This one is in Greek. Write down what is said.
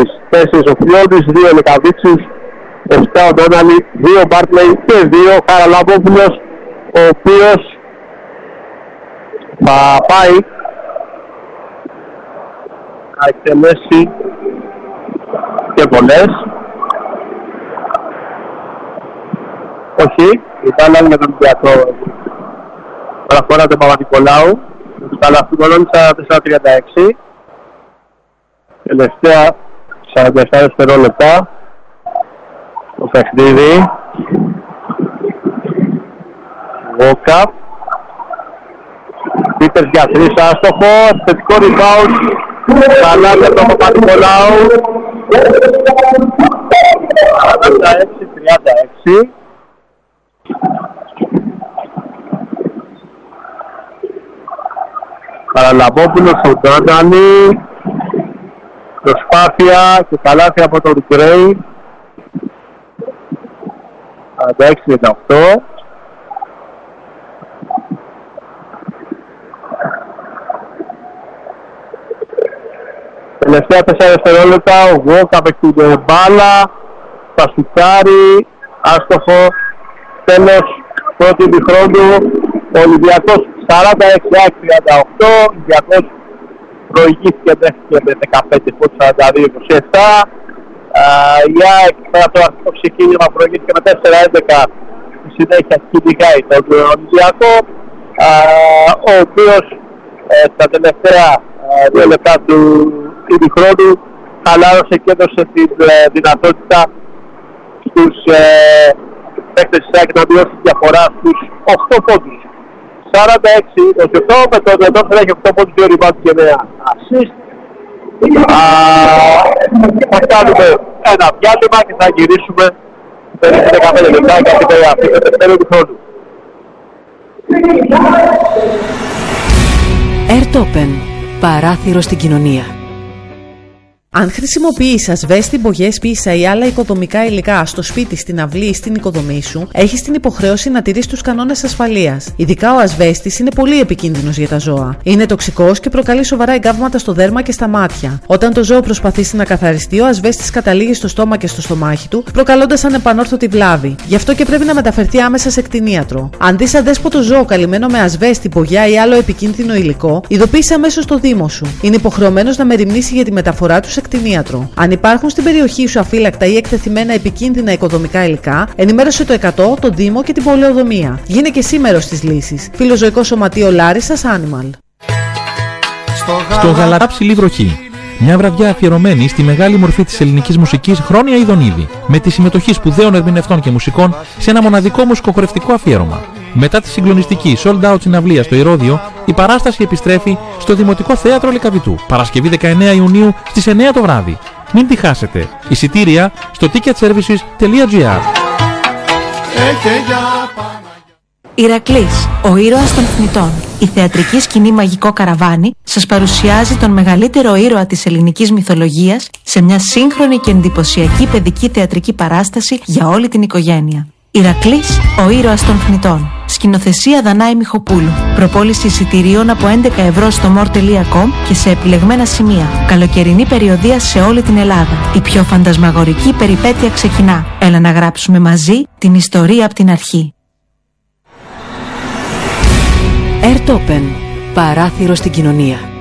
4 ο Φιώδης, 2 ο Λεκαβίτσης, 7 ο Ντόναλη, 2 ο Μπάρτλεϊ και 2 ο Χαραλαμπόπουλος, ο οποίος θα πάει να εκτελέσει και πολλές. Όχι, η μπάλα είναι με τον Ολυμπιακό. Παραφορά τον Παπα-Νικολάου. Η μπάλα αυτού κολώνει 44-36. Τελευταία 47 δευτερόλεπτα. Το παιχνίδι. Βόκαπ. Πίτερς για 3, άστοχο. Θετικό rebound. Καλά για τον Παπα-Νικολάου. 46-36. Χαραλαμπόπουλος στον Ντόναλη. Προσπάθεια και καλάθι από τον Γκρέι. 46-38. Τελευταία 4 δευτερόλεπτα, ο Βόκαπ έχει την μπάλα, θα σουτάρει, άστοχο, τέλος πρώτη διχρόντου, ο Ολυμπιακός 46-38, ο Ολυμπιακός προηγήθηκε μέχρι με 15 πόντους 42-27, η ΑΕΚ μετά το αρχικό ξεκίνημα προηγήθηκε με 4-11, στη συνέχεια κυνηγάει τον Ολυμπιακό, ο οποίος στα τελευταία 2 λεπτά του χρόνου χαλάρωσε και έδωσε τη δυνατότητα στους παίκτες της ΑΕΚ να μειώσει τη διαφορά στους 8 πόντους. 46-28, με τον Ντόναλη έχει 8 πόντους, 2 rebound και 1 assist. Θα κάνουμε ένα διάλειμμα και θα γυρίσουμε περίπου 15 λεπτά για την αυτή το τελευταίο του χρόνου. Airtopen. Παράθυρο στην κοινωνία. Αν χρησιμοποιείς ασβέστη, μπογιές, πίσα ή άλλα οικοδομικά υλικά στο σπίτι, στην αυλή ή στην οικοδομή σου, έχεις την υποχρέωση να τηρείς τους κανόνες ασφαλείας. Ειδικά ο ασβέστης είναι πολύ επικίνδυνος για τα ζώα. Είναι τοξικός και προκαλεί σοβαρά εγκάβματα στο δέρμα και στα μάτια. Όταν το ζώο προσπαθήσει να καθαριστεί, ο ασβέστης καταλήγει στο στόμα και στο στομάχι του, προκαλώντας ανεπανόρθωτη βλάβη. Γι' αυτό και πρέπει να μεταφερθεί άμεσα σε κτηνίατρο. Αν δεις αδέσποτο ζώο καλυμμένο με ασβέστη, μπογιά ή άλλο επικίνδυνο υλικό, ειδοποίησε αμέσως το δήμο σου. Είναι υποχρεωμένος να μεριμνήσει για τη μεταφορά του σε κτηνίατρο. Αν υπάρχουν στην περιοχή σου αφύλακτα ή εκτεθειμένα επικίνδυνα οικοδομικά υλικά, ενημέρωσε το 100, το Δήμο και την πολεοδομία. Γίνε και εσύ μέρος της λύσης. Φιλοζωικό Σωματείο Λάρισσας Animal. Στο Γαλατά Ψηλή Βροχή. Μια βραδιά αφιερωμένη στη μεγάλη μορφή της ελληνικής μουσικής Χρόνια Ιδονίδη, με τη συμμετοχή σπουδαίων ερμηνευτών και μουσικών σε ένα μοναδικό μουσικοχορευτικό αφιέρωμα. Μετά τη συγκλονιστική sold out συναυλία στο Ηρώδειο, η παράσταση επιστρέφει στο Δημοτικό Θέατρο Λυκαβητού, Παρασκευή 19 Ιουνίου στις 9 το βράδυ. Μην τη χάσετε. Εισιτήρια στο ticketservices.gr. Ηρακλής, ο ήρωας των θνητών. Η θεατρική σκηνή Μαγικό Καραβάνι σας παρουσιάζει τον μεγαλύτερο ήρωα της ελληνικής μυθολογίας σε μια σύγχρονη και εντυπωσιακή παιδική θεατρική παράσταση για όλη την οικογένεια. Ηρακλής, ο ήρωας των θνητών. Σκηνοθεσία Δανάη Μιχοπούλου. Προπόληση εισιτηρίων από 11 ευρώ στο more.com και σε επιλεγμένα σημεία. Καλοκαιρινή περιοδεία σε όλη την Ελλάδα. Η πιο φαντασμαγορική περιπέτεια ξεκινά. Έλα να γράψουμε μαζί την ιστορία από την αρχή. Airtopen. Παράθυρο στην κοινωνία.